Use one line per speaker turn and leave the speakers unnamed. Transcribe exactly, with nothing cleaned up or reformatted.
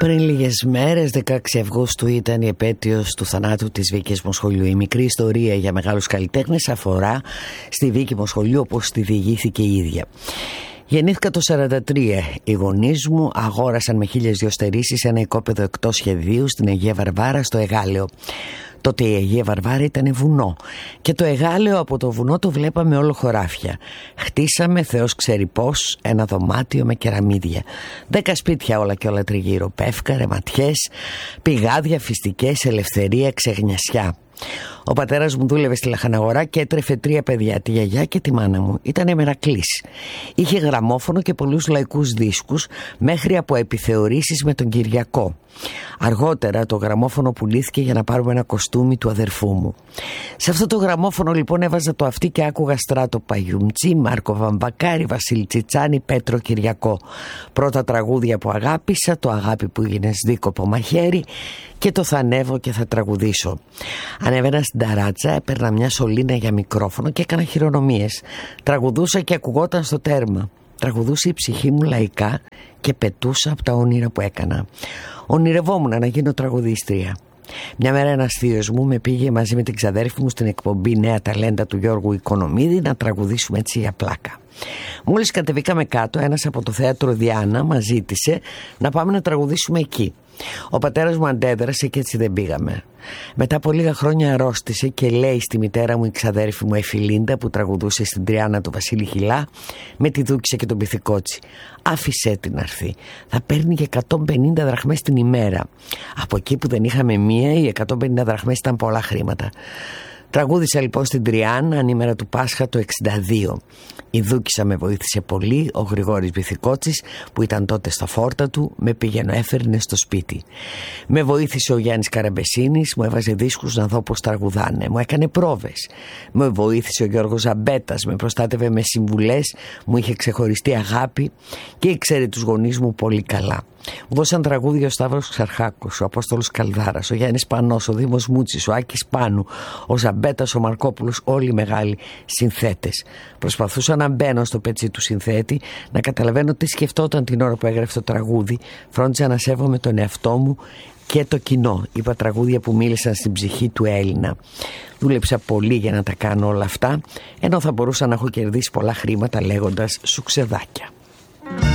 Πριν λίγες μέρες, δεκαέξι Αυγούστου, ήταν η επέτειος του θανάτου της Βίκης Μοσχολιού. Η μικρή ιστορία για μεγάλους καλλιτέχνες αφορά στη Βίκη Μοσχολιού όπως τη διηγήθηκε η ίδια. Γεννήθηκα το σαράντα τρία. Οι γονείς μου αγόρασαν με χίλιες δυο στερήσεις ένα οικόπεδο εκτός σχεδίου στην Αγία Βαρβάρα στο Εγάλεο. Τότε η Αγία Βαρβάρα ήταν βουνό και το Εγάλεο από το βουνό το βλέπαμε όλο χωράφια. Χτίσαμε, Θεός ξέρει πώς, ένα δωμάτιο με κεραμίδια. Δέκα σπίτια όλα και όλα τριγύρω, πεύκα, ρεματιές, πηγάδια, φυστικές, ελευθερία, ξεγνιασιά. Ο πατέρας μου δούλευε στη λαχαναγορά και έτρεφε τρία παιδιά, τη γιαγιά και τη μάνα μου. Ήταν μερακλής. Είχε γραμμόφωνο και πολλούς λαϊκούς δίσκους, μέχρι από επιθεωρήσεις με τον Κυριακό. Αργότερα το γραμμόφωνο πουλήθηκε για να πάρουμε ένα κοστούμι του αδερφού μου. Σε αυτό το γραμμόφωνο λοιπόν έβαζα το αυτί και άκουγα Στράτο Παγιουμτζή, Μάρκο Βαμβακάρη, Βασίλη Τσιτσάνη, Πέτρο Κυριακό. Πρώτα τραγούδια που αγάπησα, το Αγάπη που γίνες δίκοπο μαχαίρι και το Θα ανέβω και θα τραγουδήσω. Ανέβαινα στην ταράτσα, έπαιρνα μια σωλήνα για μικρόφωνο και έκανα χειρονομίες. Τραγουδούσα και ακουγόταν στο τέρμα. Τραγουδούσε η ψυχή μου λαϊκά και πετούσα από τα όνειρα που έκανα. Ονειρευόμουν να γίνω τραγουδίστρια. Μια μέρα ένας θείος μου με πήγε μαζί με την ξαδέρφη μου στην εκπομπή Νέα Ταλέντα του Γιώργου Οικονομίδη να τραγουδήσουμε έτσι για πλάκα. Μόλις κατεβήκαμε κάτω, ένας από το θέατρο Διάνα μας ζήτησε να πάμε να τραγουδήσουμε εκεί. Ο πατέρας μου αντέδρασε και έτσι δεν πήγαμε. Μετά από λίγα χρόνια αρρώστησε και λέει στη μητέρα μου η ξαδέρφη μου Εφηλίντα, που τραγουδούσε στην Τριάννα του Βασίλη Χιλά με τη Δούκησα και τον Πυθικότσι, άφησέ την να έρθει. Θα παίρνει και εκατόν πενήντα δραχμές την ημέρα. Από εκεί που δεν είχαμε μία, οι εκατόν πενήντα δραχμές ήταν πολλά χρήματα. Τραγούδισα λοιπόν στην Τριάννα ανήμερα του Πάσχα το εξήντα δύο. Η Δούκησα με βοήθησε πολύ, ο Γρηγόρης Πυθικότσης που ήταν τότε στα φόρτα του με πήγαινε έφερνε στο σπίτι. Με βοήθησε ο Γιάννης Καραμπεσίνης, μου έβαζε δίσκους να δω πως τραγουδάνε, μου έκανε πρόβες. Με βοήθησε ο Γιώργος Ζαμπέτας, με προστάτευε με συμβουλές, μου είχε ξεχωριστή αγάπη και ήξερε τους γονείς μου πολύ καλά. Μου δώσαν τραγούδια ο Σταύρος Ξαρχάκος, ο Απόστολος Καλδάρας, ο Γιάννης Πανός, ο Δήμος Μούτσης, ο Άκης Πάνου, ο Ζαμπέτας, ο Μαρκόπουλος, όλοι οι μεγάλοι συνθέτες. Προσπαθούσα να μπαίνω στο πετσί του συνθέτη, να καταλαβαίνω τι σκεφτόταν την ώρα που έγραφε το τραγούδι. Φρόντιζα να σέβομαι τον εαυτό μου και το κοινό. Είπα τραγούδια που μίλησαν στην ψυχή του Έλληνα. Δούλεψα πολύ για να τα κάνω όλα αυτά, ενώ θα μπορούσα να έχω κερδίσει πολλά χρήματα λέγοντας σουξεδάκια.